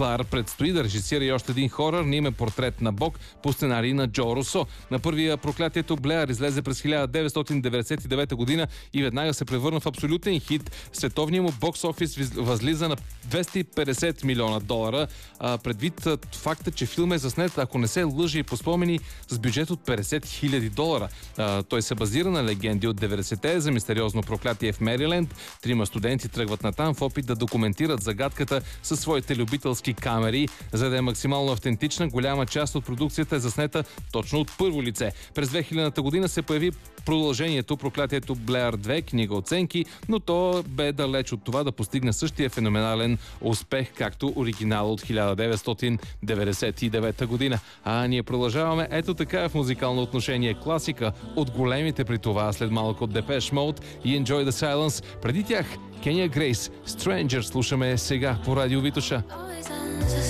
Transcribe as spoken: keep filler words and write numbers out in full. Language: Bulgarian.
Клар предстои да режисира и още един хорър на име Портрет на Бог по сценарий на Джо Русо. На първия Проклятието Блеър излезе през хиляда деветстотин деветдесет и девета година и веднага се превърна в абсолютен хит. Световният му бокс офис възлиза на двеста и петдесет милиона долара. А, предвид факта, че филм е заснет, ако не се лъжи и по спомени, с бюджет от петдесет хиляди долара. А, той се базира на легенди от деветдесетте за мистериозно проклятие в Мериленд. Трима студенти тръгват натам в опит да документират загадката със своите любителски камери. За да е максимално автентична, голяма част от продукцията е заснета точно от първо лице. През две хилядната година се появи продължението Проклятието Блеър две, книга оценки, но то бе далеч от това да постигне същия феноменален успех, както оригинал от хиляда деветстотин деветдесет и девета година. А ние продължаваме ето така в музикално отношение класика от големите при това, след малко от Depeche Mode и Enjoy the Silence. Преди тях Кения Грейс, Stranger слушаме сега по Радио Витоша.